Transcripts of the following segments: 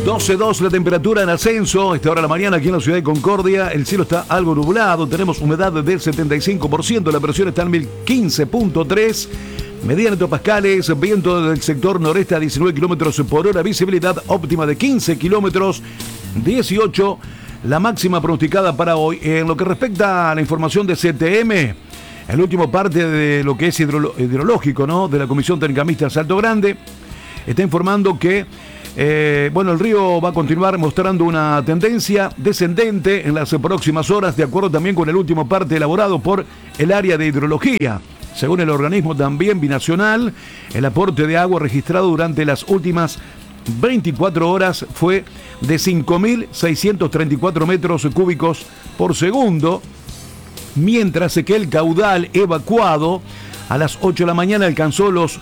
12.2 la temperatura en ascenso. Esta hora de la mañana aquí en la ciudad de Concordia. El cielo está algo nublado. Tenemos humedad del 75%. La presión está en 1015.3. Medida en hectopascales. Viento del sector noreste a 19 kilómetros por hora. Visibilidad óptima de 15 kilómetros. 18 la máxima pronosticada para hoy. En lo que respecta a la información de CTM, el último parte de lo que es hidrológico, ¿no?, de la Comisión Técnica Mixta Salto Grande, está informando que el río va a continuar mostrando una tendencia descendente en las próximas horas, de acuerdo también con el último parte elaborado por el área de hidrología. Según el organismo también binacional, el aporte de agua registrado durante las últimas 24 horas fue de 5.634 metros cúbicos por segundo, mientras que el caudal evacuado a las 8 de la mañana alcanzó los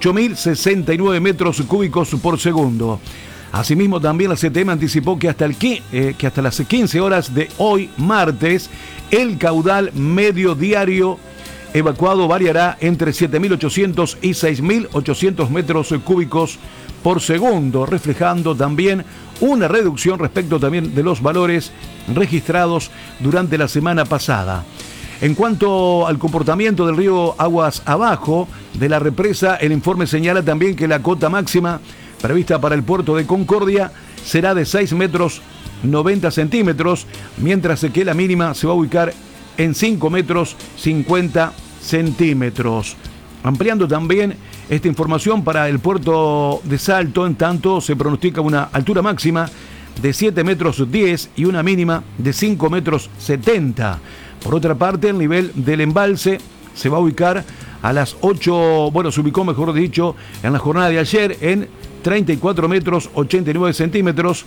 8.069 metros cúbicos por segundo. Asimismo, también la CTM anticipó que hasta las 15 horas de hoy, martes, el caudal medio diario evacuado variará entre 7.800 y 6.800 metros cúbicos por segundo, reflejando también una reducción respecto también de los valores registrados durante la semana pasada. En cuanto al comportamiento del río aguas abajo de la represa, el informe señala también que la cota máxima prevista para el puerto de Concordia será de 6 metros 90 centímetros, mientras que la mínima se va a ubicar en 5 metros 50 centímetros. Ampliando también esta información para el puerto de Salto, en tanto se pronostica una altura máxima de 7 metros 10 y una mínima de 5 metros 70. Por otra parte, el nivel del embalse se va a ubicar a las 8, se ubicó, mejor dicho, en la jornada de ayer en 34 metros 89 centímetros,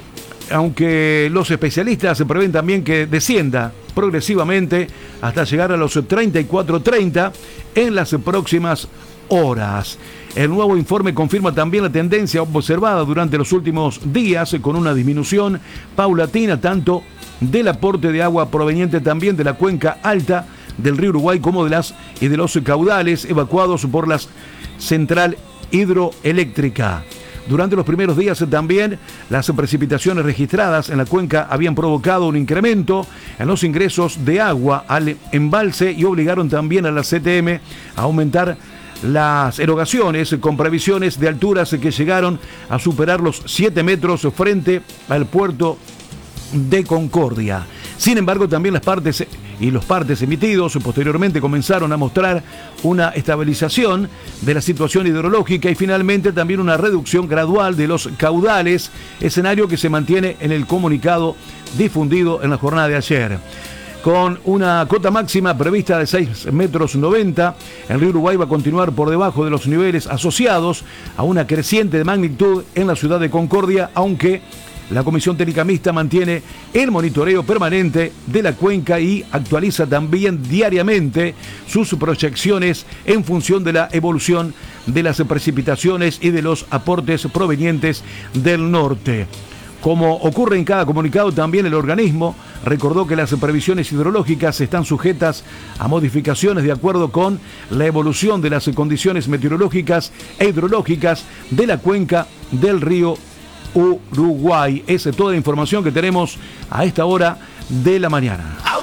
aunque los especialistas se prevén también que descienda progresivamente hasta llegar a los 34-30 en las próximas horas. El nuevo informe confirma también la tendencia observada durante los últimos días, con una disminución paulatina tanto del aporte de agua proveniente también de la cuenca alta del río Uruguay como de los caudales evacuados por la central hidroeléctrica. Durante los primeros días también las precipitaciones registradas en la cuenca habían provocado un incremento en los ingresos de agua al embalse y obligaron también a la CTM a aumentar las erogaciones con previsiones de alturas que llegaron a superar los 7 metros frente al puerto de Concordia. Sin embargo, también los partes emitidos posteriormente comenzaron a mostrar una estabilización de la situación hidrológica y finalmente también una reducción gradual de los caudales, escenario que se mantiene en el comunicado difundido en la jornada de ayer. Con una cota máxima prevista de 6 metros 90, el río Uruguay va a continuar por debajo de los niveles asociados a una creciente de magnitud en la ciudad de Concordia, aunque la Comisión Técnica Mixta mantiene el monitoreo permanente de la cuenca y actualiza también diariamente sus proyecciones en función de la evolución de las precipitaciones y de los aportes provenientes del norte. Como ocurre en cada comunicado, también el organismo recordó que las previsiones hidrológicas están sujetas a modificaciones de acuerdo con la evolución de las condiciones meteorológicas e hidrológicas de la cuenca del río Uruguay. Esa es toda la información que tenemos a esta hora de la mañana.